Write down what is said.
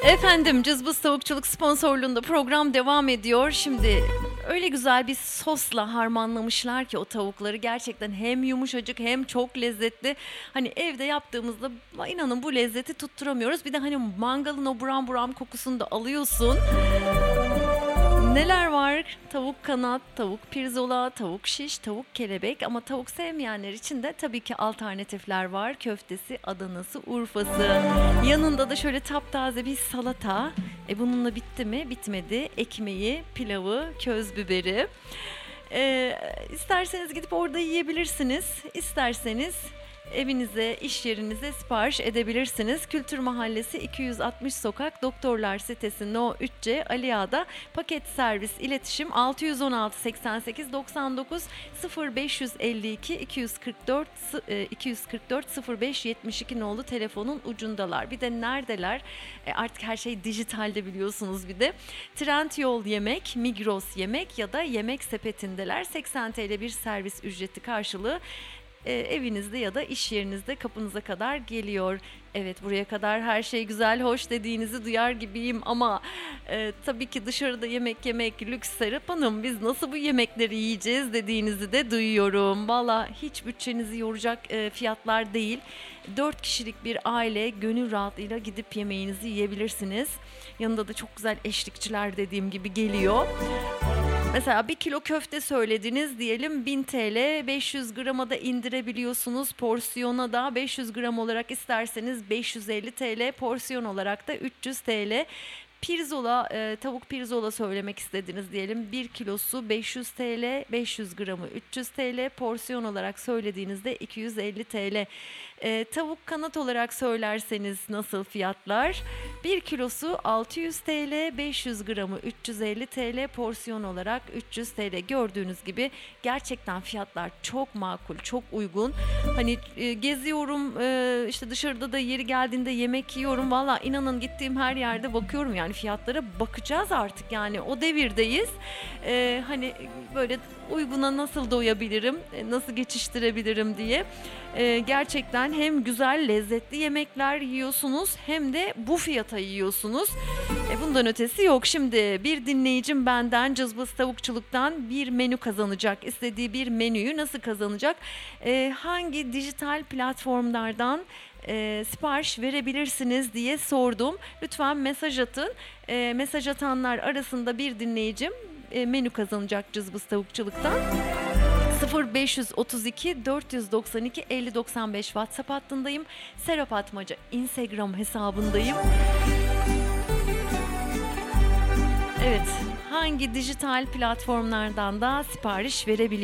Efendim, Cızbız Tavukçuluk sponsorluğunda program devam ediyor. Şimdi öyle güzel bir sosla harmanlamışlar ki o tavukları, gerçekten hem yumuşacık hem çok lezzetli. Hani evde yaptığımızda inanın bu lezzeti tutturamıyoruz. Bir de hani mangalın o buram buram kokusunu da alıyorsun. Neler var? Tavuk kanat, tavuk pirzola, tavuk şiş, tavuk kelebek, ama tavuk sevmeyenler için de tabii ki alternatifler var. Köftesi, Adanası, Urfası. Yanında da şöyle taptaze bir salata. Bununla bitti mi? Bitmedi. Ekmeği, pilavı, köz biberi. İsterseniz gidip orada yiyebilirsiniz. İsterseniz evinize, iş yerinize sipariş edebilirsiniz. Kültür Mahallesi 260 Sokak, Doktorlar Sitesi No 3C, Ali Ağa'da. Paket servis iletişim 616 88 99 0552 244 05 72 nolu telefonun ucundalar. Bir de neredeler? Artık her şey dijitalde, biliyorsunuz bir de. Trendyol Yemek, Migros Yemek ya da Yemek Sepeti'ndeler. 80 TL bir servis ücreti karşılığı evinizde ya da iş yerinizde kapınıza kadar geliyor. Evet, buraya kadar her şey güzel, hoş dediğinizi duyar gibiyim ama tabii ki dışarıda yemek yemek lüks Serap Hanım, biz nasıl bu yemekleri yiyeceğiz dediğinizi de duyuyorum. Valla hiç bütçenizi yoracak fiyatlar değil. 4 kişilik bir aile gönül rahatlığıyla gidip yemeğinizi yiyebilirsiniz. Yanında da çok güzel eşlikçiler dediğim gibi geliyor. Mesela 1 kilo köfte söylediniz diyelim, 1000 TL, 500 grama da indirebiliyorsunuz. Porsiyona da 500 gram olarak isterseniz 550 TL, porsiyon olarak da 300 TL. Pirzola, tavuk pirzola söylemek istediniz diyelim. 1 kilosu 500 TL, 500 gramı 300 TL, porsiyon olarak söylediğinizde 250 TL. Tavuk kanat olarak söylerseniz nasıl fiyatlar? 1 kilosu 600 TL, 500 gramı 350 TL, porsiyon olarak 300 TL. Gördüğünüz gibi gerçekten fiyatlar çok makul, çok uygun. Hani geziyorum, işte dışarıda da yeri geldiğinde yemek yiyorum. Valla inanın gittiğim her yerde bakıyorum, yani fiyatlara bakacağız artık, yani o devirdeyiz. Hani böyle uyguna nasıl doyabilirim, nasıl geçiştirebilirim diye. Gerçekten hem güzel lezzetli yemekler yiyorsunuz hem de bu fiyata yiyorsunuz. Bundan ötesi yok. Şimdi bir dinleyicim benden Cızbız Tavukçuluk'tan bir menü kazanacak. İstediği bir menüyü nasıl kazanacak? Hangi dijital platformlardan sipariş verebilirsiniz diye sordum. Lütfen mesaj atın. Mesaj atanlar arasında bir dinleyicim menü kazanacak Cızbız Tavukçuluk'tan. 0532 492 5095 WhatsApp hattındayım. Serap Atmaca Instagram hesabındayım. Evet, hangi dijital platformlardan da sipariş verebilirsiniz?